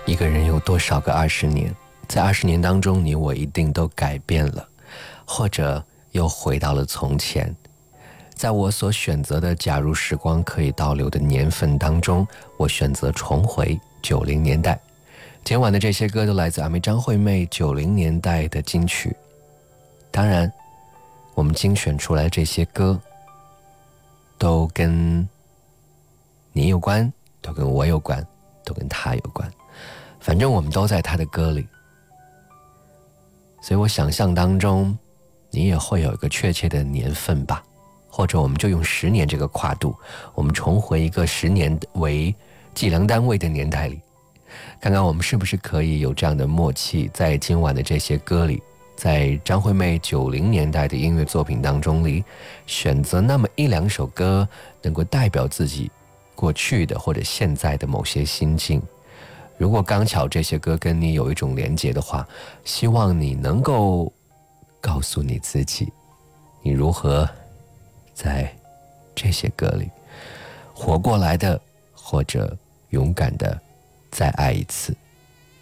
一个人有多少个20年？在20年当中，你我一定都改变了，或者又回到了从前。在我所选择的假如时光可以倒流的年份当中，我选择重回90年代。今晚的这些歌都来自阿妹张惠妹90年代的金曲。当然，我们精选出来这些歌都跟你有关，都跟我有关，都跟他有关，反正我们都在他的歌里。所以我想象当中你也会有一个确切的年份吧，或者我们就用10年这个跨度，我们重回一个10年为计量单位的年代里，看看我们是不是可以有这样的默契，在今晚的这些歌里，在张惠妹90年代的音乐作品当中里，选择那么1、2首歌能够代表自己过去的或者现在的某些心境。如果刚巧这些歌跟你有一种连结的话，希望你能够告诉你自己，你如何在这些歌里活过来的，或者勇敢的再爱一次。